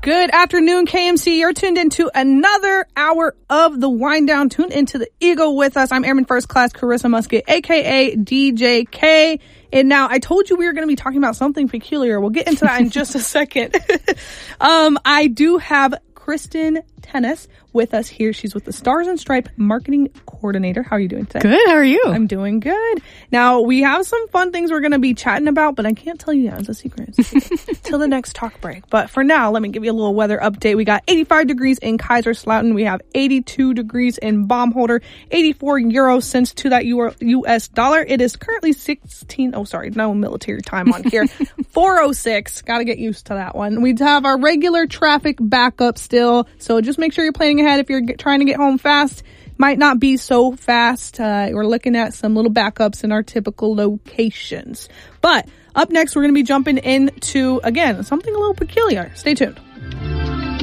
Good afternoon, KMC. You're tuned into another hour of the Wind Down. Tune into the Eagle with us. I'm Airman First Class Carissa Musket, a.k.a. DJ K. And now, I told you we were going to be talking about something peculiar. We'll get into that in just a second. I do have Kristen Tennis with us here. She's with the Stars and Stripe Marketing Coordinator. How are you doing today? Good. How are you? I'm doing good. Now, we have some fun things we're going to be chatting about, but I can't tell you now. It's a secret. Till the next talk break. But for now, let me give you a little weather update. We got 85 degrees in Kaiserslautern. We have 82 degrees in Baumholder, 84 euro cents to that US dollar. It is currently no military time on here. 4:06. Got to get used to that one. We have our regular traffic backup still. So just make sure you're planning ahead if you're trying to get home fast. Might not be so fast. We're looking at some little backups in our typical locations. But up next, we're going to be jumping into, again, something a little peculiar. Stay tuned.